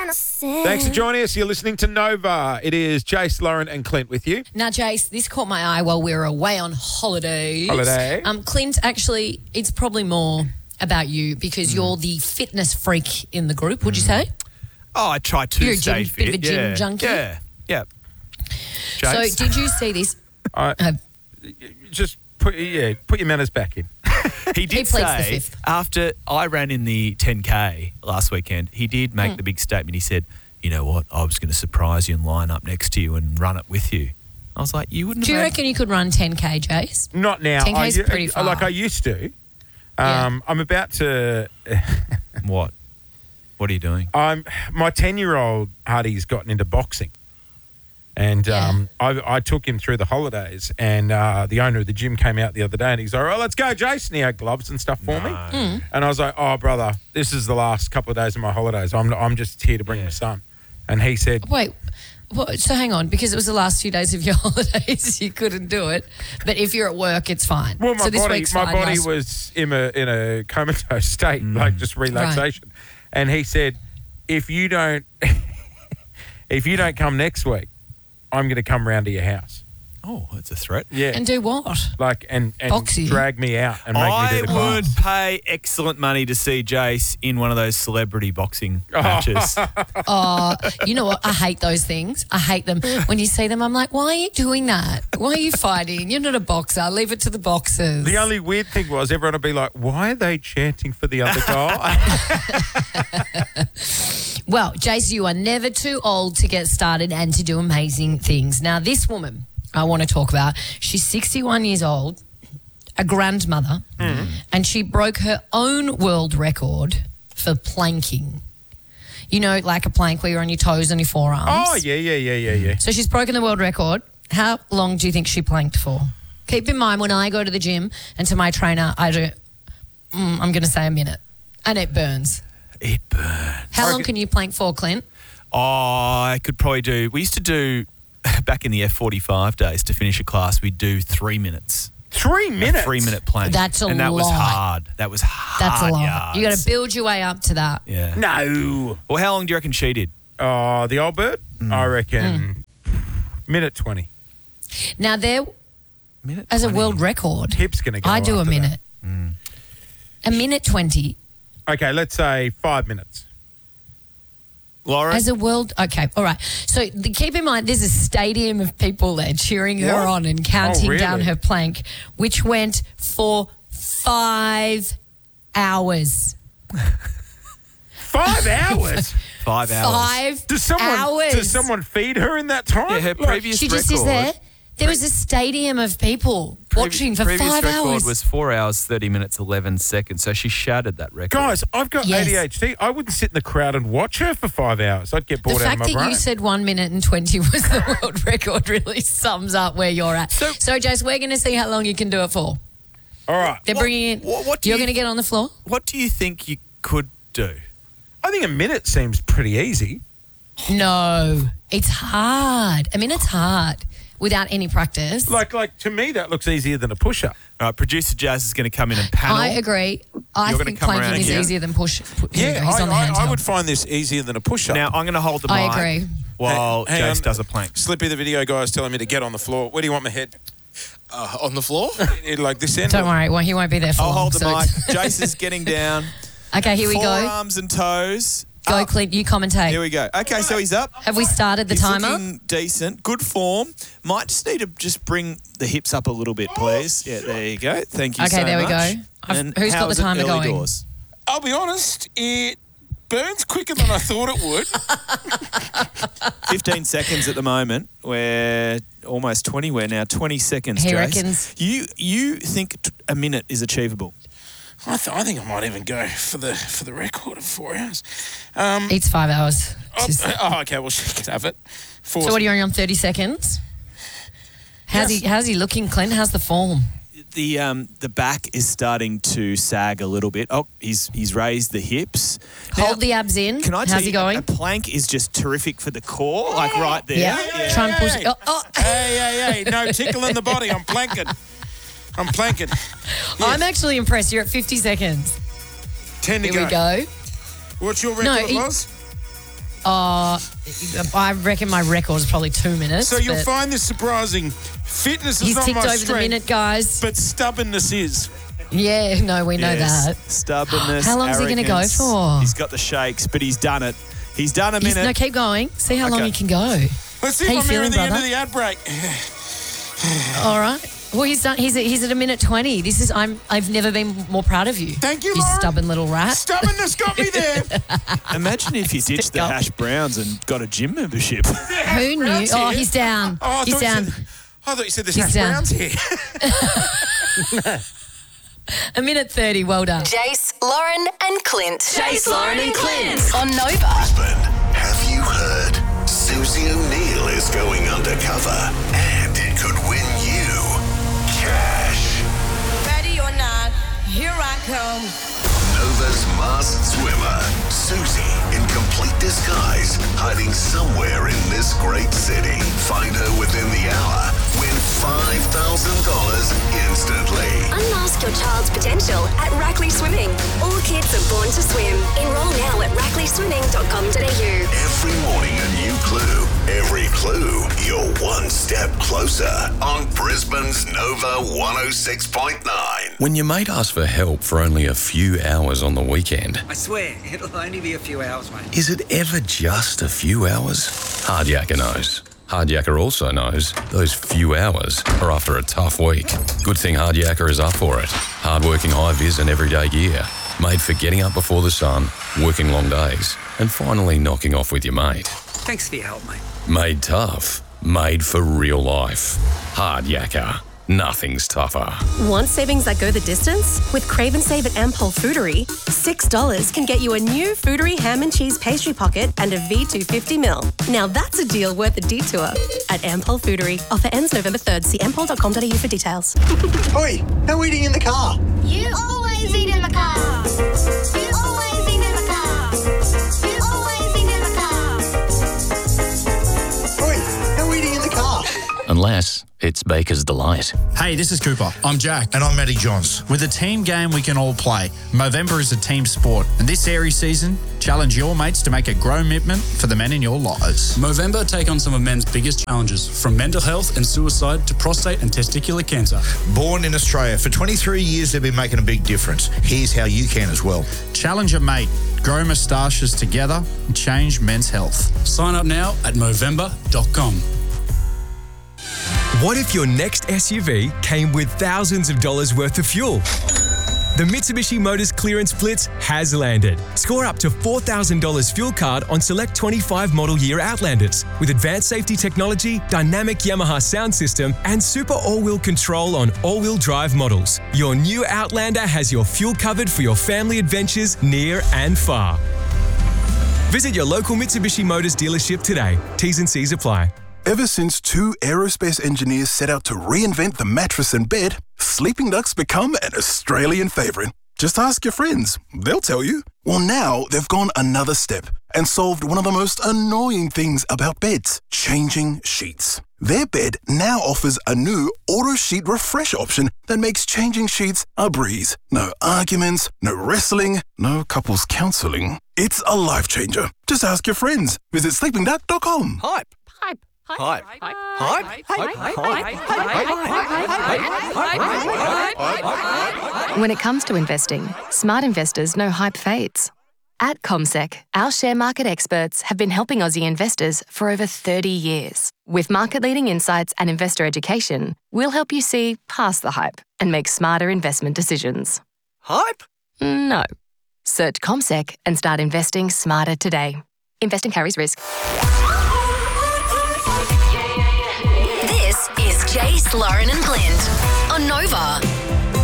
Thanks for joining us. You're listening to Nova. It is Jace, Lauren and Clint with you. Now, Jace, this caught my eye while we were away on holidays. Clint, actually, it's probably more about you because you're the fitness freak in the group, would you say? Oh, I try to You're stay fit. Bit of a gym junkie? Yeah. Jace? So, did you see this? Just put your manners back in. He did say, after I ran in the 10K last weekend, he did make the big statement. He said, you know what, I was going to surprise you and line up next to you and run it with you. I was like, you wouldn't Do you reckon you could run 10K, Jace? Not now. 10K is pretty far. Like I used to. I'm about to... What? What are you doing? My 10-year-old Hardy's gotten into boxing. And I took him through the holidays, and the owner of the gym came out the other day and he's like, oh, let's go, Jason. He had gloves and stuff for me. And I was like, oh, brother, this is the last couple of days of my holidays. I'm just here to bring my son. And he said... Wait, so hang on, because it was the last few days of your holidays, you couldn't do it. But if you're at work, it's fine. Well, my body was in a comatose state, like just relaxation. Right. And he said, if you don't come next week, I'm going to come round to your house. Oh, that's a threat. Yeah. And do what? Like, and drag me out and make me do the I would pay excellent money to see Jace in one of those celebrity boxing matches. You know what? I hate those things. I hate them. When you see them, I'm like, why are you doing that? Why are you fighting? You're not a boxer. Leave it to the boxers. The only weird thing was everyone would be like, why are they chanting for the other guy? Well, Jace, you are never too old to get started and to do amazing things. Now, this woman I want to talk about, she's 61 years old, a grandmother, and she broke her own world record for planking. You know, like a plank where you're on your toes and your forearms. Oh, yeah. So she's broken the world record. How long do you think she planked for? Keep in mind, when I go to the gym and to my trainer, I do, I'm going to say a minute, and it burns. It burns. How long can you plank for, Clint? Oh, I could probably do... We used to do, back in the F45 days, to finish a class, we'd do 3 minutes. 3 minutes? A 3-minute plank. That's a lot. And that was hard. That's a lot. Yards. You got to build your way up to that. Yeah. No. Well, how long do you reckon she did? The old bird? I reckon minute 20. Now, Minute as 20. a world record, Hip's going to go I do a after minute. A minute 20. Okay, let's say 5 minutes. Lauren? As a world... Okay, all right. So keep in mind, there's a stadium of people there cheering her on and counting down her plank, which went for 5 hours. 5 hours? 5 hours. 5 hours. Does someone feed her in that time? Yeah, her previous she record... just is there. There was a stadium of people watching for 5 hours. Previous record was 4 hours, 30 minutes, 11 seconds. So she shattered that record. Guys, I've got ADHD. I wouldn't sit in the crowd and watch her for 5 hours. I'd get bored out of my brain. The fact that you said 1 minute and 20 was the world record really sums up where you're at. So Jace, we're going to see how long you can do it for. All right. They're bringing in... You're going to get on the floor? What do you think you could do? I think a minute seems pretty easy. No, it's hard. I mean, it's hard without any practice. Like to me, that looks easier than a push-up. All right, producer Jazz is going to come in and panel. I agree. I think planking is easier than push. I would find this easier than a push-up. Now, I'm going to hold the mic. I agree. While Jace does a plank. Slippy, the video guy's telling me to get on the floor. Where do you want my head? On the floor? Like this end? Don't worry, he won't be there for long. I'll hold the mic. Jace is getting down. Okay, here we go. Forearms and toes. Go, Clint, you commentate. Here we go. Okay, so he's up. Have we started the timer? Looking decent. Good form. Might just need to bring the hips up a little bit, please. Yeah, there you go. Thank you so much. Okay, there we go. Who's got the timer going? Doors? I'll be honest, it burns quicker than I thought it would. 15 seconds at the moment. We're almost 20. We're now 20 seconds, He Jace. reckons. You think a minute is achievable? I think I might even go for the record of 4 hours. It's 5 hours. Okay, well, she could have it. So what are you on 30 seconds? How's he looking, Clint? How's the form? The back is starting to sag a little bit. Oh, he's raised the hips. Hold the abs in. Can I tell How's you, he going? a plank is just terrific for the core, like right there. Yeah. Try and push. Hey, no tickle in the body. I'm planking. Yes. I'm actually impressed. You're at 50 seconds. 10 to go. Here we go. What's your record, Loz? I reckon my record is probably 2 minutes. So you'll but find this surprising. Fitness is he's not ticked my over strength, the minute, guys. but stubbornness is. Yeah, no, we know Yes. that. Stubbornness. How long is he gonna go arrogance. for? He's got the shakes, but he's done it. He's done a minute. No, keep going. See how long Okay. you can go. Let's see How if you I'm here feeling, at the end brother? of the ad break. All right. Well, he's done. He's at a minute 20. I've never been more proud of you. Thank you, You Lauren. stubborn little rat. Stubbornness got me there. Imagine if you ditched the hash browns and got a gym membership. Who knew? Browns Oh, here. he's down. Oh, He's down. I thought you said there's He's hash down. browns here. A minute 30. Well done. Jace, Lauren, and Clint. Jace, Lauren, and Clint on Nova. Brisbane, have you heard? Susie O'Neill is going undercover and it could win you cash. Ready or not, here I come. Nova's masked swimmer, Susie, in complete disguise, hiding somewhere in this great city. Find her within the hour. Win $5,000 instantly. Unmask your child's potential at Rackley Swimming. All kids are born to swim. Enroll now at rackleyswimming.com.au. Every morning a new clue. Every clue, you're one step closer on Brisbane's Nova 106.9. When your mate asks for help for only a few hours on the weekend, I swear, it'll only be a few hours, mate. is it ever just a few hours? Hardyacker knows. Hardyacker also knows those few hours are after a tough week. Good thing Hardyacker is up for it. Hardworking high-vis and everyday gear. Made for getting up before the sun, working long days, and finally knocking off with your mate. Thanks for your help, mate. Made tough. Made for real life. Hardyacker. Nothing's tougher. Want savings that go the distance? With Crave and Save at Ampol Foodery, $6 can get you a new Foodery ham and cheese pastry pocket and a V250ml. Now that's a deal worth a detour. At Ampol Foodery. Offer ends November 3rd. See ampol.com.au for details. Oi, no eating in the car. You always eat in the car. You always eat in the car. You always eat in the car. Oi, no eating in the car. Unless it's Baker's Delight. Hey, this is Cooper. I'm Jack. And I'm Matty Johns. With a team game we can all play, Movember is a team sport. And this Aries season, challenge your mates to make a grow commitment for the men in your lives. Movember take on some of men's biggest challenges, from mental health and suicide to prostate and testicular cancer. Born in Australia, for 23 years they've been making a big difference. Here's how you can as well. Challenge a mate, grow moustaches together, and change men's health. Sign up now at Movember.com. What if your next SUV came with thousands of dollars worth of fuel? The Mitsubishi Motors Clearance Blitz has landed. Score up to $4,000 fuel card on select 25 model year Outlanders with advanced safety technology, dynamic Yamaha sound system, and super all-wheel control on all-wheel drive models. Your new Outlander has your fuel covered for your family adventures near and far. Visit your local Mitsubishi Motors dealership today. T's and C's apply. Ever since two aerospace engineers set out to reinvent the mattress and bed, Sleeping Duck's become an Australian favourite. Just ask your friends, they'll tell you. Well, now they've gone another step and solved one of the most annoying things about beds, changing sheets. Their bed now offers a new auto sheet refresh option that makes changing sheets a breeze. No arguments, no wrestling, no couples counselling. It's a life changer. Just ask your friends. Visit sleepingduck.com. Hype. When it comes to investing, smart investors know hype fades. At CommSec, our share market experts have been helping Aussie investors for over 30 years. With market-leading insights and investor education, we'll help you see past the hype and make smarter investment decisions. Hype? No. Search CommSec and start investing smarter today. Investing carries risk. This is Jace, Lauren, and Clint on Nova.